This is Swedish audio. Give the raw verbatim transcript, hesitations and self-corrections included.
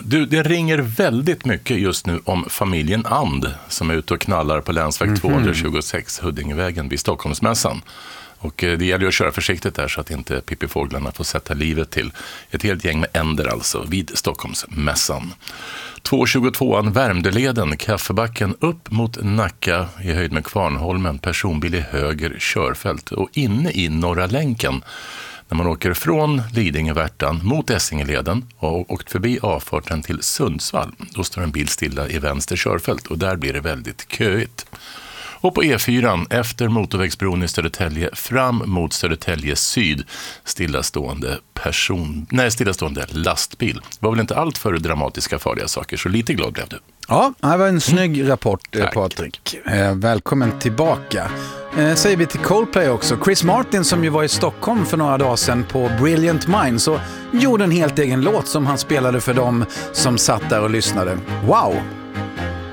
Du, det ringer väldigt mycket just nu om familjen And som är ute och knallar på länsväg mm-hmm. tvåhundratjugosex Huddingevägen vid Stockholmsmässan. Och det gäller att köra försiktigt där så att inte pippifåglarna får sätta livet till. Ett helt gäng med änder alltså vid Stockholmsmässan. tvåhundratjugotvåan Värmdöleden, Kaffebacken upp mot Nacka i höjd med Kvarnholmen, personbil i höger körfält. Och inne i Norra länken, när man åker från Lidingö-Värtan mot Essingeleden och åkt förbi avfarten till Sundsvall, då står en bil stilla i vänster körfält och där blir det väldigt köigt. Och på E fyran efter motorvägsbron i Södertälje fram mot Södertälje syd stillastående person, nej, stillastående lastbil. Det var väl inte allt för dramatiska farliga saker, så lite glad blev du. Ja, det var en snygg mm. rapport, Tack. Patrik. Eh, välkommen tillbaka. Eh, säger vi till Coldplay också. Chris Martin som ju var i Stockholm för några dagar sedan på Brilliant Minds och gjorde en helt egen låt som han spelade för dem som satt där och lyssnade. Wow!